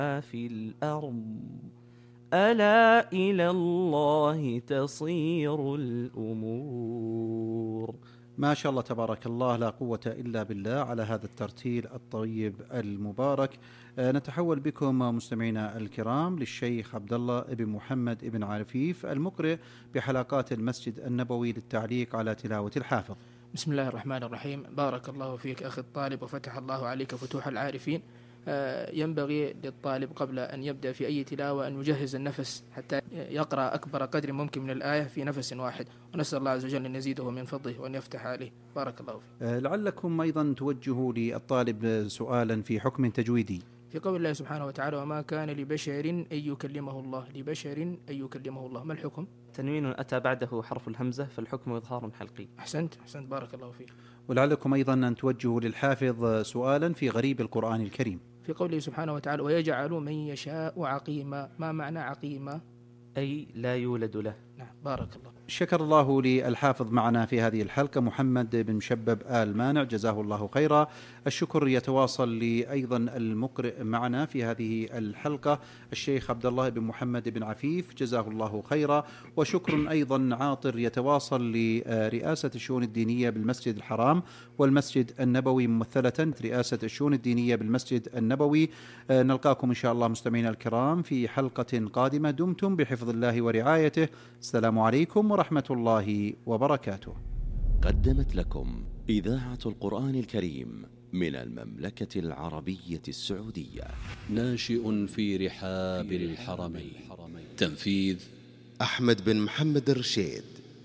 في الأرض ألا إلى الله تصير الأمور. ما شاء الله تبارك الله، لا قوة إلا بالله على هذا الترتيل الطيب المبارك. نتحول بكم مستمعينا الكرام للشيخ عبد الله بن محمد بن عفيف المقرئ بحلقات المسجد النبوي للتعليق على تلاوة الحافظ. بسم الله الرحمن الرحيم. بارك الله فيك أخي الطالب وفتح الله عليك فتوح العارفين. ينبغي للطالب قبل أن يبدأ في أي تلاوة أن يجهز النفس حتى يقرأ أكبر قدر ممكن من الآية في نفس واحد، ونسأل الله عز وجل أن يزيده من فضله وأن يفتح عليه. بارك الله فيك. لعلكم أيضا توجهوا للطالب سؤالا في حكم تجويدي في قول الله سبحانه وتعالى: وما كان لبشر أن يكلمه الله. لبشر أن يكلمه الله، ما الحكم؟ تنوين أتى بعده حرف الهمزة فالحكم إظهار حلقي. أحسنت بارك الله فيك. ولعلكم أيضا أن توجهوا للحافظ سؤالا في غريب القرآن الكريم في قوله سبحانه وتعالى: ويجعل من يشاء عقيما. ما معنى عقيما؟ أي لا يولد له. نعم بارك الله. شكر الله للحافظ معنا في هذه الحلقة محمد بن مشبب آل مانع، جزاه الله خيرا. الشكر يتواصل لأيضا المقرئ معنا في هذه الحلقة الشيخ عبد الله بن محمد بن عفيف، جزاه الله خيرا. وشكر أيضا عاطر يتواصل لرئاسة الشؤون الدينية بالمسجد الحرام والمسجد النبوي، ممثلة رئاسة الشؤون الدينية بالمسجد النبوي. نلقاكم إن شاء الله مستمعينا الكرام في حلقة قادمة. دمتم بحفظ الله ورعايته. السلام عليكم ورحمة الله وبركاته. قدمت لكم إذاعة القرآن الكريم من المملكة العربية السعودية. ناشئ في رحاب الحرمين. تنفيذ أحمد بن محمد الرشيد.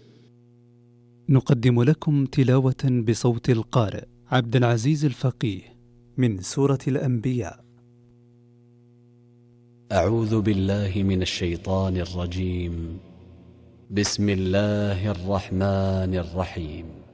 نقدم لكم تلاوة بصوت القارئ عبد العزيز الفقيه من سورة الأنبياء. أعوذ بالله من الشيطان الرجيم. بسم الله الرحمن الرحيم.